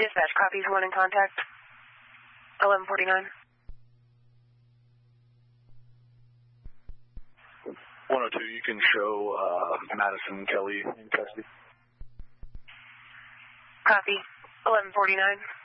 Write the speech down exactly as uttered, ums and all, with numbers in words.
Dispatch, copies one in contact. eleven forty-nine. one oh two, you can show uh, Madison Kelly in custody. Copy. eleven forty-nine.